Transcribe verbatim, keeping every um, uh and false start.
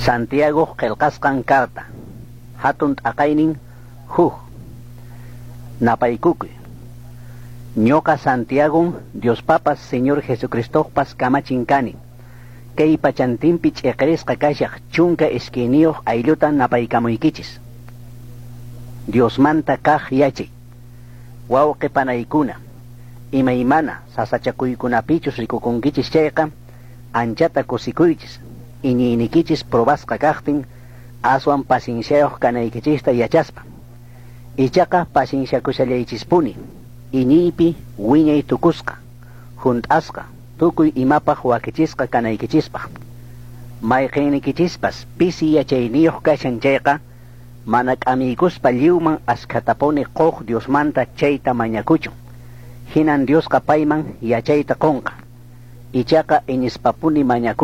Santiago qillqasqan carta hatun t'aqaynin huk napaykukuy ñoqa Santiago Dios papas Señor Jesucristopas kamachinkani kay pachantinpi ch'iqrisqa kashaq chunka isquiniyuq aylluta napaykamuykichis Dios manta kaq yachay wawqi panaykuna imaymana sasachakuykunapichus rikukunkichis chayqa anchata kusikuychis iñiynikichis probasqa kaqtin aswan pasinsiyuq kanaykichista yachaspa ichaqa pasinsyakushallaychispuni iñiypi wiñay tukusqa hunt'asqa tukuy imapaq wakichisqa kanaykichispaq mayqinnikichispas pisi yachayniyuq kashan chayqa mana k'amikuspa lliwman askhatapuni quq Diosmanta chayta mañakuchun hinan Diosqa payman yachayta qunqa ichaqa iñispapuni mañaku